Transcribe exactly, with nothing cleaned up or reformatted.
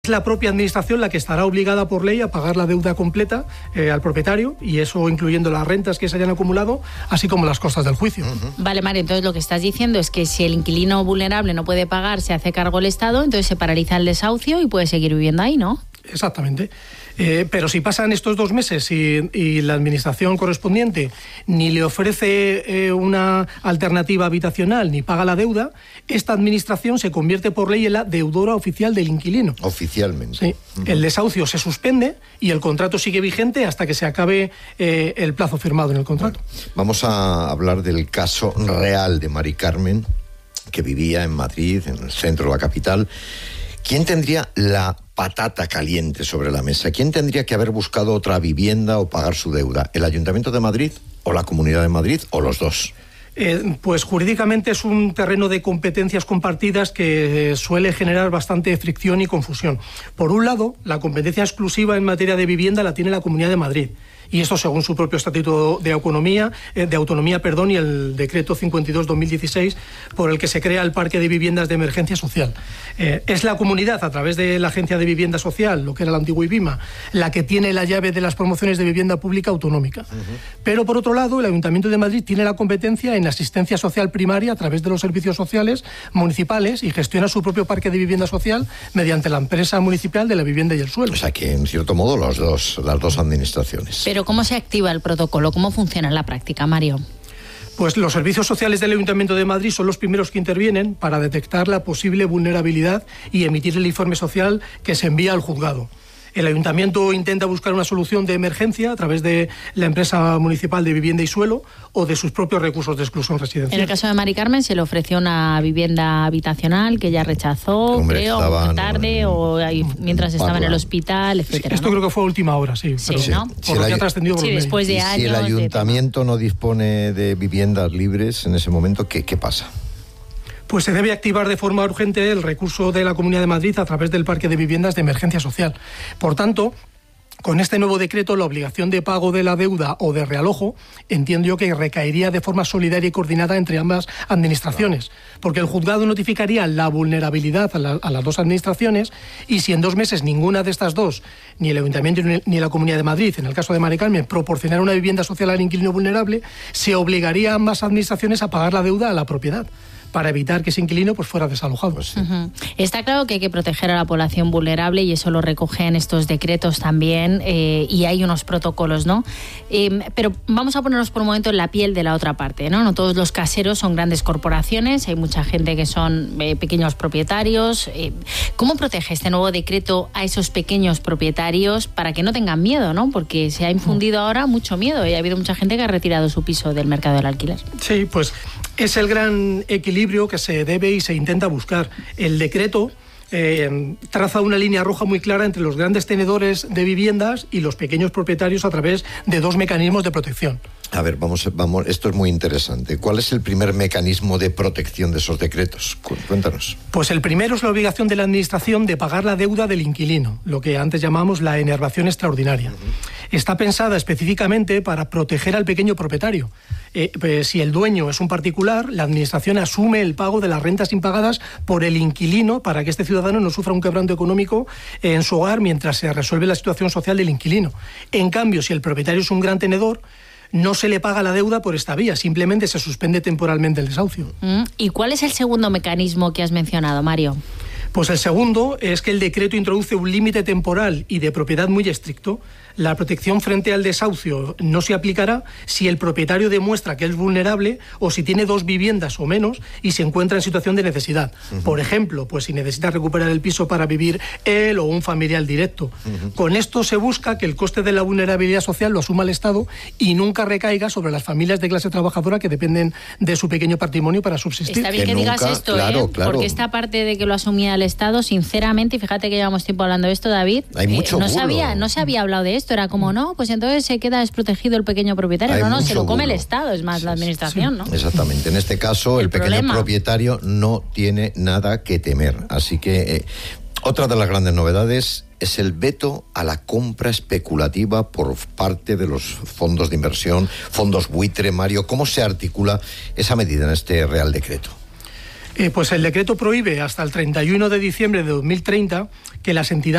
Es la propia administración la que estará obligada por ley a pagar la deuda completa eh, al propietario, y eso incluyendo las rentas que se hayan acumulado, así como las costas del juicio. Uh-huh. Vale, Mario, entonces lo que estás diciendo es que si el inquilino vulnerable no puede pagar, se hace cargo el Estado, entonces se paraliza el desahucio y puede seguir viviendo ahí, ¿no? Exactamente. Eh, pero si pasan estos dos meses y, y la administración correspondiente ni le ofrece eh, una alternativa habitacional ni paga la deuda, esta administración se convierte por ley en la deudora oficial del inquilino. Oficialmente. Sí. Uh-huh. El desahucio se suspende y el contrato sigue vigente hasta que se acabe eh, el plazo firmado en el contrato. Bueno, vamos a hablar del caso real de Mari Carmen, que vivía en Madrid, en el centro de la capital. ¿Quién tendría la patata caliente sobre la mesa? ¿Quién tendría que haber buscado otra vivienda o pagar su deuda? ¿El Ayuntamiento de Madrid o la Comunidad de Madrid o los dos? Eh, pues jurídicamente es un terreno de competencias compartidas que eh, suele generar bastante fricción y confusión. Por un lado, la competencia exclusiva en materia de vivienda la tiene la Comunidad de Madrid. Y esto según su propio Estatuto de Autonomía, eh, de autonomía perdón, y el Decreto cincuenta y dos barra dos mil dieciséis, por el que se crea el Parque de Viviendas de Emergencia Social. Eh, es la comunidad, a través de la Agencia de Vivienda Social, lo que era la antigua IBIMA, la que tiene la llave de las promociones de vivienda pública autonómica. Uh-huh. Pero, por otro lado, el Ayuntamiento de Madrid tiene la competencia en asistencia social primaria a través de los servicios sociales municipales y gestiona su propio parque de vivienda social mediante la empresa municipal de la vivienda y el suelo. O sea que, en cierto modo, los dos, las dos administraciones. Pero ¿cómo se activa el protocolo? ¿Cómo funciona en la práctica, Mario? Pues los servicios sociales del Ayuntamiento de Madrid son los primeros que intervienen para detectar la posible vulnerabilidad y emitir el informe social que se envía al juzgado. El Ayuntamiento intenta buscar una solución de emergencia a través de la empresa municipal de vivienda y suelo o de sus propios recursos de exclusión residencial. En el caso de Mari Carmen se le ofreció una vivienda habitacional que ella rechazó, Hombre, creo, muy tarde, no, o ahí, mientras estaba en el hospital, etcétera. Sí, esto ¿no? creo que fue a última hora, sí. Sí, pero, ¿no? Por lo que ha trascendido por sí, los después de y años. Si el Ayuntamiento de... no dispone de viviendas libres en ese momento, ¿qué, qué pasa? Pues se debe activar de forma urgente el recurso de la Comunidad de Madrid a través del Parque de Viviendas de Emergencia Social. Por tanto, con este nuevo decreto, la obligación de pago de la deuda o de realojo, entiendo yo que recaería de forma solidaria y coordinada entre ambas administraciones, porque el juzgado notificaría la vulnerabilidad a, la, a las dos administraciones, y si en dos meses ninguna de estas dos, ni el Ayuntamiento ni la Comunidad de Madrid, en el caso de Mari Carmen, proporcionara una vivienda social al inquilino vulnerable, se obligaría a ambas administraciones a pagar la deuda a la propiedad, para evitar que ese inquilino pues, fuera desalojado. Pues sí. Uh-huh. Está claro que hay que proteger a la población vulnerable y eso lo recogen estos decretos también, eh, y hay unos protocolos, ¿no? Eh, pero vamos a ponernos por un momento en la piel de la otra parte, ¿no? No todos los caseros son grandes corporaciones, hay mucha gente que son eh, pequeños propietarios. Eh, ¿Cómo protege este nuevo decreto a esos pequeños propietarios para que no tengan miedo, ¿no? Porque se ha infundido ahora mucho miedo y ha habido mucha gente que ha retirado su piso del mercado del alquiler. Sí, pues es el gran equilibrio que se debe y se intenta buscar. El decreto eh, traza una línea roja muy clara entre los grandes tenedores de viviendas y los pequeños propietarios a través de dos mecanismos de protección. A ver, vamos, vamos, esto es muy interesante. ¿Cuál es el primer mecanismo de protección de esos decretos? Cuéntanos. Pues el primero es la obligación de la Administración de pagar la deuda del inquilino, lo que antes llamamos la enervación extraordinaria. Uh-huh. Está pensada específicamente para proteger al pequeño propietario. Eh, pues, si el dueño es un particular, la Administración asume el pago de las rentas impagadas por el inquilino para que este ciudadano no sufra un quebranto económico en su hogar mientras se resuelve la situación social del inquilino. En cambio, si el propietario es un gran tenedor, no se le paga la deuda por esta vía, simplemente se suspende temporalmente el desahucio. ¿Y cuál es el segundo mecanismo que has mencionado, Mario? Pues el segundo es que el decreto introduce un límite temporal y de propiedad muy estricto. La protección frente al desahucio no se aplicará si el propietario demuestra que es vulnerable o si tiene dos viviendas o menos y se encuentra en situación de necesidad. Uh-huh. Por ejemplo, pues si necesita recuperar el piso para vivir él o un familiar directo. Uh-huh. Con esto se busca que el coste de la vulnerabilidad social lo asuma el Estado y nunca recaiga sobre las familias de clase trabajadora que dependen de su pequeño patrimonio para subsistir. Está bien que, que nunca, digas esto, claro, ¿eh? Claro. Porque esta parte de que lo asumía el Estado, sinceramente, y fíjate que llevamos tiempo hablando de esto, David, Hay mucho eh, no, burro. sabía, no se había hablado de esto, era como, no, pues entonces se queda desprotegido el pequeño propietario. Hay no, no, se lo come burro. El Estado, es más sí, la administración, sí. ¿no? Exactamente, en este caso el, el pequeño problema. propietario no tiene nada que temer, así que eh, otra de las grandes novedades es el veto a la compra especulativa por parte de los fondos de inversión, fondos buitre. Mario, ¿cómo se articula esa medida en este Real Decreto? Eh, pues el decreto prohíbe hasta el treinta y uno de diciembre de dos mil treinta que las entidades